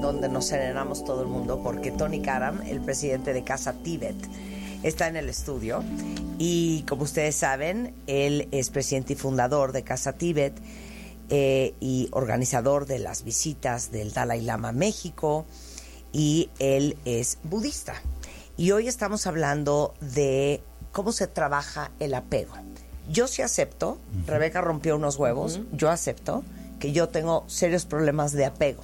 donde nos serenamos todo el mundo, porque Tony Karam, el presidente de Casa Tíbet, está en el estudio. Y como ustedes saben, él es presidente y fundador de Casa Tíbet y organizador de las visitas del Dalai Lama a México, y él es budista. Y hoy estamos hablando de cómo se trabaja el apego. Yo sí acepto, Rebeca rompió unos huevos, yo acepto que yo tengo serios problemas de apego.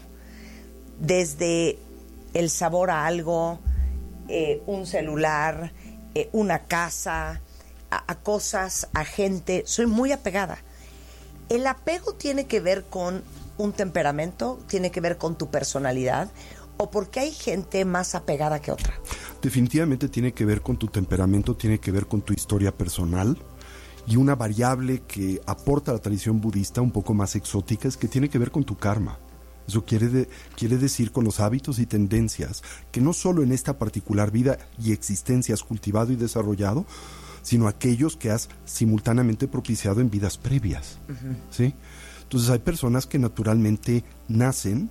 Desde el sabor a algo, un celular, una casa, a cosas, a gente, soy muy apegada. ¿El apego tiene que ver con un temperamento? ¿Tiene que ver con tu personalidad? ¿O porque hay gente más apegada que otra? Definitivamente tiene que ver con tu temperamento, tiene que ver con tu historia personal. Y una variable que aporta la tradición budista un poco más exótica es que tiene que ver con tu karma. Eso quiere decir con los hábitos y tendencias que no solo en esta particular vida y existencia has cultivado y desarrollado, sino aquellos que has simultáneamente propiciado en vidas previas. ¿Sí? Entonces hay personas que naturalmente nacen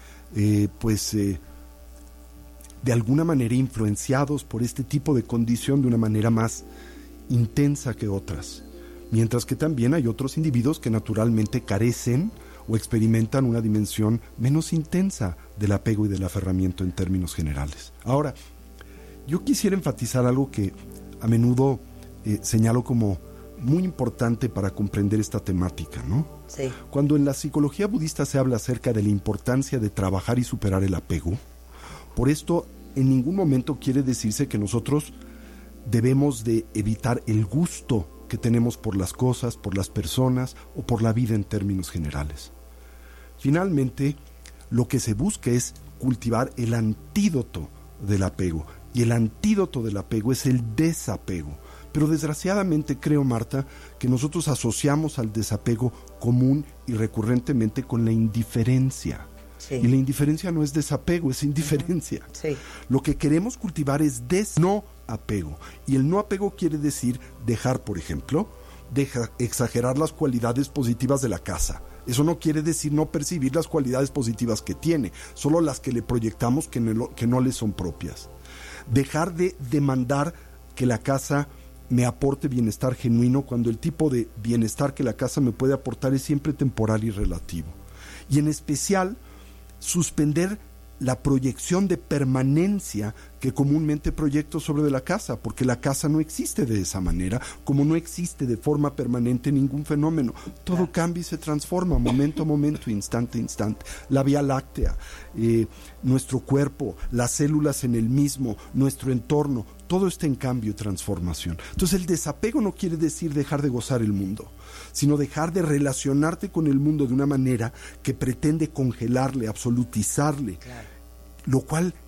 de alguna manera influenciados por este tipo de condición de una manera más intensa que otras, mientras que también hay otros individuos que naturalmente carecen o experimentan una dimensión menos intensa del apego y del aferramiento en términos generales. Ahora, yo quisiera enfatizar algo que a menudo señalo como muy importante para comprender esta temática, ¿no? Sí. Cuando en la psicología budista se habla acerca de la importancia de trabajar y superar el apego, por esto en ningún momento quiere decirse que nosotros debemos de evitar el gusto que tenemos por las cosas, por las personas o por la vida en términos generales. Finalmente, lo que se busca es cultivar el antídoto del apego, y el antídoto del apego es el desapego. Pero desgraciadamente creo, Marta, que nosotros asociamos al desapego común y recurrentemente con la indiferencia. Sí. Y la indiferencia no es desapego, es indiferencia. Sí. Lo que queremos cultivar es no apego. Y el no apego quiere decir dejar, por ejemplo, exagerar las cualidades positivas de la casa. Eso no quiere decir no percibir las cualidades positivas que tiene, solo las que le proyectamos que no le son propias. Dejar de demandar que la casa me aporte bienestar genuino cuando el tipo de bienestar que la casa me puede aportar es siempre temporal y relativo. Y en especial, suspender la proyección de permanencia que comúnmente proyecto sobre de la casa, porque la casa no existe de esa manera, como no existe de forma permanente ningún fenómeno. Todo cambia y se transforma, momento a momento, instante a instante. La Vía Láctea, nuestro cuerpo, las células en el mismo, nuestro entorno, todo está en cambio y transformación. Entonces el desapego no quiere decir dejar de gozar el mundo, sino dejar de relacionarte con el mundo de una manera que pretende congelarle, absolutizarle, lo cual